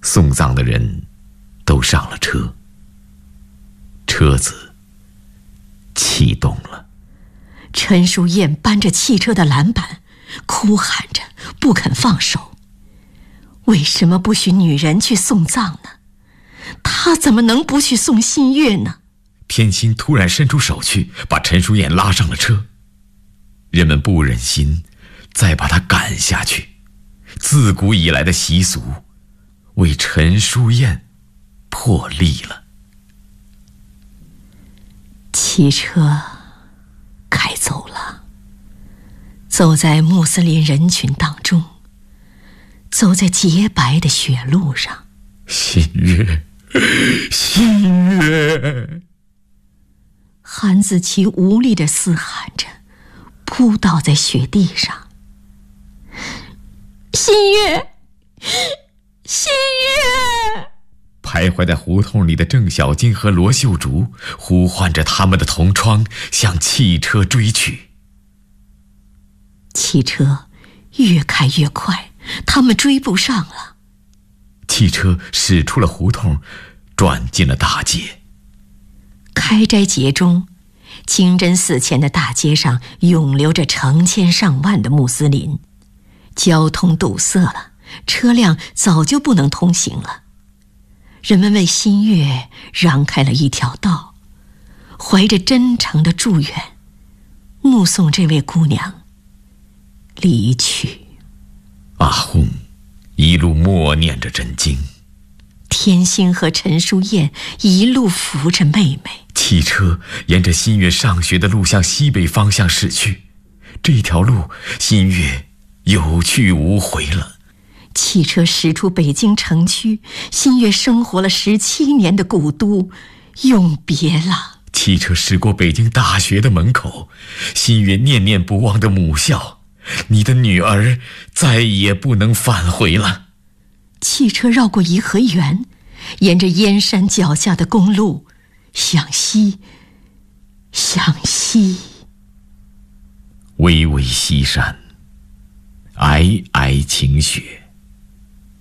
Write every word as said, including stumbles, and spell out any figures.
送葬的人都上了车，车子启动了。 陈淑燕扳着汽车的栏板，哭喊着不肯放手。为什么不许女人去送葬呢？她怎么能不去送新月呢？ 天心突然伸出手去，把陈淑燕拉上了车。人们不忍心再把她赶下去，自古以来的习俗为陈淑燕破例了。 汽车开走了，走在穆斯林人群当中，走在洁白的雪路上。 新月，新月！ 韩子琪无力地嘶喊着，扑倒在雪地上。新月，新月！ 徘徊在胡同里的郑小金和罗秀竹呼唤着他们的同窗向汽车追去。 汽车越开越快，他们追不上了。 汽车驶出了胡同，转进了大街。 开斋节中，清真寺前的大街上涌流着成千上万的穆斯林，交通堵塞了，车辆早就不能通行了。人们为新月让开了一条道，怀着真诚的祝愿，目送这位姑娘离去。 阿訇一路默念着真经， 天心和陈淑燕一路扶着妹妹。 汽车沿着新月上学的路向西北方向驶去，这条路新月有去无回了。 汽车驶出北京城区，新月生活了十七年的古都永别了。 汽车驶过北京大学的门口，新月念念不忘的母校，你的女儿再也不能返回了。 汽车绕过颐和园，沿着燕山脚下的公路向西，向西。 巍巍西山，皑皑晴雪，